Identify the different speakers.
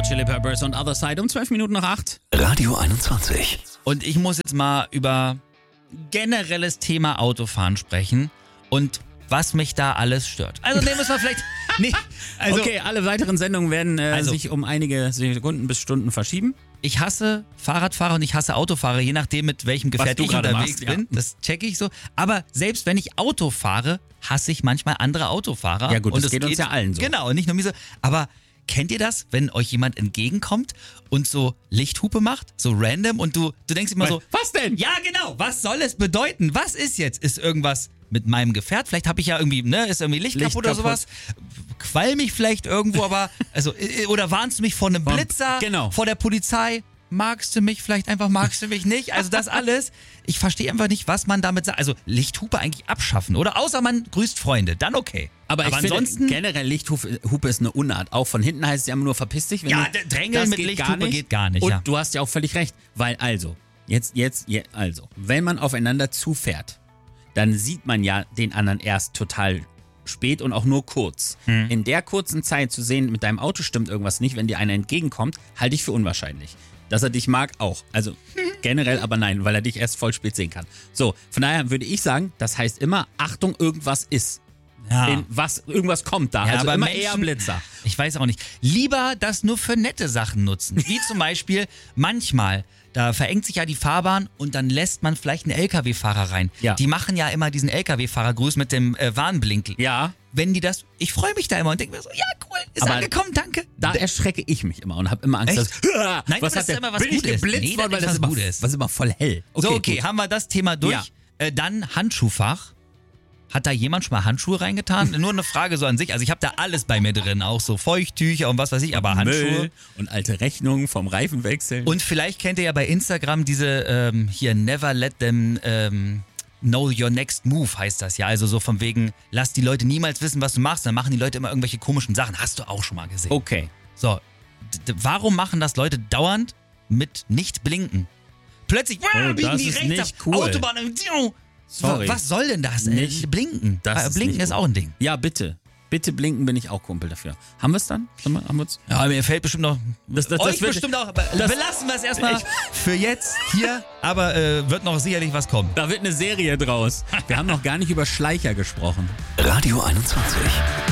Speaker 1: Hot Chili Peppers und Other Side um 12 Minuten nach 8.
Speaker 2: Radio 21.
Speaker 3: Und ich muss jetzt mal über generelles Thema Autofahren sprechen und was mich da alles stört. Also nehmen wir es mal vielleicht... Nee, also,
Speaker 1: Okay, alle weiteren Sendungen werden sich um einige Sekunden bis Stunden verschieben.
Speaker 3: ich hasse Fahrradfahrer und ich hasse Autofahrer, je nachdem mit welchem Gefährt
Speaker 1: du
Speaker 3: ich
Speaker 1: gerade
Speaker 3: unterwegs
Speaker 1: machst,
Speaker 3: bin.
Speaker 1: ja.
Speaker 3: Das checke ich so. Aber selbst wenn ich Auto fahre, hasse ich manchmal andere Autofahrer.
Speaker 1: Ja gut,
Speaker 3: und
Speaker 1: das geht uns ja allen so.
Speaker 3: Genau, und nicht nur mir so. Aber kennt ihr das, wenn euch jemand entgegenkommt und so Lichthupe macht, so random und du denkst immer so,
Speaker 1: Was denn?
Speaker 3: ja genau, was soll es bedeuten? Was ist jetzt? Ist irgendwas mit meinem Gefährt? Vielleicht habe ich ja irgendwie, ist irgendwie Licht
Speaker 1: Licht
Speaker 3: kaputt oder
Speaker 1: kaputt.
Speaker 3: sowas. Qualm ich vielleicht irgendwo, aber, oder warnst du mich vor einem Blitzer,
Speaker 1: genau.
Speaker 3: vor der Polizei? Magst du mich vielleicht einfach, magst du mich nicht? Also das alles, ich verstehe einfach nicht, was man damit sagt. Also Lichthupe eigentlich abschaffen, oder? Außer man grüßt Freunde, dann okay.
Speaker 1: Aber ich
Speaker 3: ansonsten...
Speaker 1: finde, generell Lichthupe ist eine Unart. Auch von hinten heißt es ja immer nur verpiss dich. Wenn
Speaker 3: Ja,
Speaker 1: du,
Speaker 3: Drängeln
Speaker 1: das
Speaker 3: mit
Speaker 1: geht
Speaker 3: Lichthupe geht gar nicht,
Speaker 1: Und
Speaker 3: ja.
Speaker 1: du hast ja auch völlig recht. Weil wenn man aufeinander zufährt, dann sieht man ja den anderen erst total spät und auch nur kurz. In der kurzen Zeit zu sehen, mit deinem Auto stimmt irgendwas nicht, wenn dir einer entgegenkommt, halte ich für unwahrscheinlich. Dass er dich mag, auch. Also generell aber nein, weil er dich erst voll spät sehen kann. So, von daher würde ich sagen, das heißt immer, Achtung, irgendwas ist.
Speaker 3: Ja.
Speaker 1: Irgendwas kommt da.
Speaker 3: Ja,
Speaker 1: also
Speaker 3: aber
Speaker 1: immer
Speaker 3: Menschen-
Speaker 1: eher Blitzer.
Speaker 3: Ich weiß auch nicht. Lieber das nur für nette Sachen nutzen. Wie zum Beispiel manchmal, da verengt sich ja die Fahrbahn und dann lässt man vielleicht einen LKW-Fahrer rein.
Speaker 1: Ja.
Speaker 3: Die machen ja immer diesen LKW-Fahrer-Gruß mit dem Warnblinkel.
Speaker 1: Ja,
Speaker 3: Wenn die das, ich freue mich da immer und denke mir so, ja cool, ist
Speaker 1: Aber
Speaker 3: angekommen, danke.
Speaker 1: da erschrecke ich mich immer und habe immer Angst,
Speaker 3: Echt?
Speaker 1: dass...
Speaker 3: Nein,
Speaker 1: was
Speaker 3: das
Speaker 1: hat
Speaker 3: ist
Speaker 1: der?
Speaker 3: immer was
Speaker 1: Bin ich
Speaker 3: Gutes.
Speaker 1: geblitzt
Speaker 3: Nee,
Speaker 1: worden, weil
Speaker 3: das
Speaker 1: das
Speaker 3: ist was Gutes.
Speaker 1: was ist immer voll hell.
Speaker 3: Okay,
Speaker 1: gut.
Speaker 3: haben wir das Thema durch.
Speaker 1: Ja.
Speaker 3: Dann Handschuhfach. Hat da jemand schon mal Handschuhe reingetan? Nur eine Frage so an sich. Also ich habe da alles bei mir drin, auch so Feuchttücher und was weiß ich, aber Handschuhe.
Speaker 1: Müll und alte Rechnungen vom Reifenwechsel.
Speaker 3: Und vielleicht kennt ihr ja bei Instagram diese hier Never Let Them Know Your Next Move heißt das ja. Also so von wegen, lass die Leute niemals wissen, was du machst. Dann machen die Leute immer irgendwelche komischen Sachen. Hast du auch schon mal gesehen.
Speaker 1: Okay.
Speaker 3: So, warum machen das Leute dauernd mit nicht blinken? Plötzlich biegen
Speaker 1: das
Speaker 3: die
Speaker 1: ist
Speaker 3: rechts
Speaker 1: nicht
Speaker 3: ab,
Speaker 1: cool.
Speaker 3: Autobahn.
Speaker 1: Sorry.
Speaker 3: Was soll denn das?
Speaker 1: Nicht.
Speaker 3: Blinken.
Speaker 1: Das ist
Speaker 3: Blinken
Speaker 1: nicht
Speaker 3: ist
Speaker 1: gut.
Speaker 3: auch ein Ding.
Speaker 1: Ja, bitte. Bitte blinken, bin ich auch Kumpel dafür. Haben wir es dann? Haben wir uns?
Speaker 3: Ja, mir fällt bestimmt noch.
Speaker 1: Das
Speaker 3: euch
Speaker 1: wird-
Speaker 3: bestimmt auch. Aber belassen wir es erstmal für jetzt hier. Aber wird noch sicherlich was kommen.
Speaker 1: Da wird eine Serie draus. Wir haben noch gar nicht über Schleicher gesprochen.
Speaker 2: Radio 21.